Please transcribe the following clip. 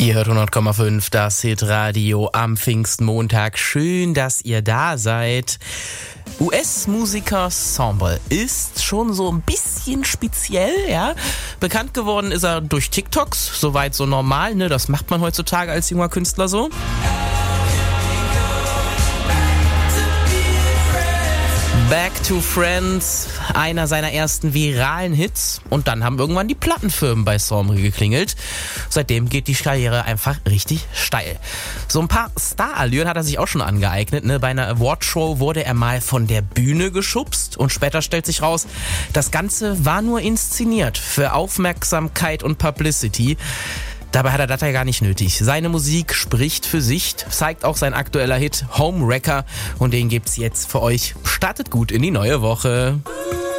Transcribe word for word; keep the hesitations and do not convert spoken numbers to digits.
Ihr hört hundert Komma fünf, das Hitradio am Pfingstmontag. Schön, dass ihr da seid. U S-Musiker Sample ist schon so ein bisschen speziell, ja. Bekannt geworden ist er durch TikToks, soweit so normal, ne? Das macht man heutzutage als junger Künstler so. Back to Friends, einer seiner ersten viralen Hits. Und dann haben irgendwann die Plattenfirmen bei Sample geklingelt. Seitdem geht die Karriere einfach richtig steil. So ein paar Starallüren hat er sich auch schon angeeignet. Ne? Bei einer Awardshow wurde er mal von der Bühne geschubst. Und später stellt sich raus, das Ganze war nur inszeniert für Aufmerksamkeit und Publicity. Dabei hat er das ja gar nicht nötig. Seine Musik spricht für sich, zeigt auch sein aktueller Hit Homewrecker und den gibt's jetzt für euch. Startet gut in die neue Woche.